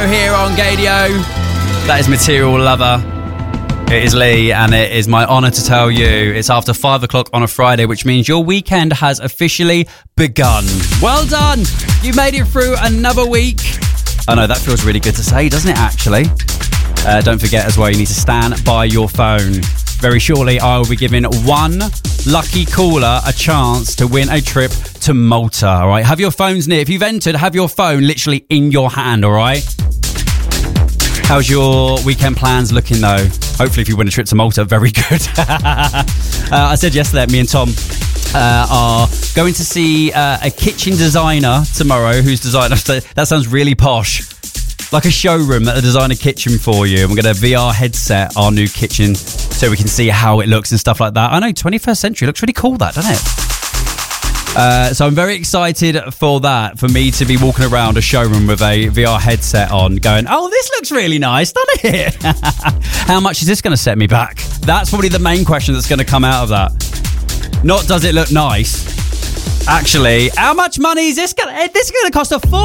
tomorrow here on Gadio. That is Material Lover. It is Lee, and it is my honour to tell you it's after 5 o'clock on a Friday, which means your weekend has officially begun. Well done! You made it through another week. I know, that feels really good to say, doesn't it, actually? Don't forget as well, you need to stand by your phone. Very shortly, I will be giving one lucky caller a chance to win a trip to Malta, all right? Have your phones near. If you've entered, have your phone literally in your hand, all right? How's your weekend plans looking, though? Hopefully, if you win a trip to Malta, very good. I said yesterday, me and Tom are going to see a kitchen designer tomorrow who's designed... That sounds really posh. Like a showroom that will design a kitchen for you. And we're going to VR headset our new kitchen so we can see how it looks and stuff like that. I know, 21st century looks really cool, that, doesn't it? So I'm very excited for that, for me to be walking around a showroom with a VR headset on going, oh, this looks really nice, doesn't it? How much is this going to set me back? That's probably the main question that's going to come out of that. Not does it look nice? Actually, how much money is this going to cost? A